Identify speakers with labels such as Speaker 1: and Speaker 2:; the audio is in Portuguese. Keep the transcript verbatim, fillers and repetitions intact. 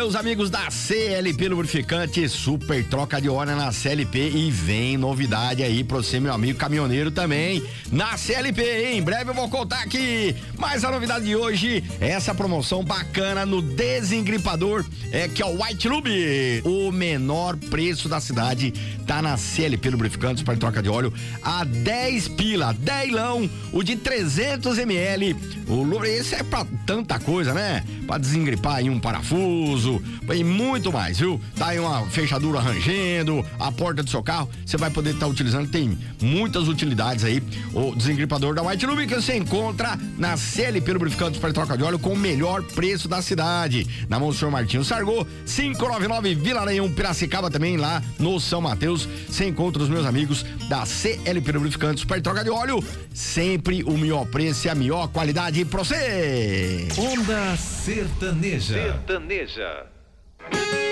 Speaker 1: meus amigos da C L P Lubrificante, super troca de óleo na C L P e vem novidade aí pra você, meu amigo caminhoneiro também, na C L P, hein? Em breve eu vou contar aqui, mas a novidade de hoje é essa promoção bacana no desengripador, é que é o White Lube, o menor preço da cidade, tá na C L P Lubrificante, super troca de óleo, a dez pila, dezão, o de trezentos mililitros, o esse é pra tanta coisa, né? Pra desengripar aí um parafuso e muito mais, viu? Tá aí uma fechadura rangendo, a porta do seu carro, você vai poder estar tá utilizando, tem muitas utilidades aí. O desengripador da White Lube que você encontra na C L P Lubrificantes para troca de óleo com o melhor preço da cidade. Na mão do senhor Martinho Sargô, quinhentos e noventa e nove Vila Nenhum, Piracicaba também, lá no São Mateus. Você encontra os meus amigos da C L P Lubrificantes para troca de óleo, sempre o melhor preço e a melhor qualidade pra você.
Speaker 2: Onda Sertaneja.
Speaker 3: Sertaneja.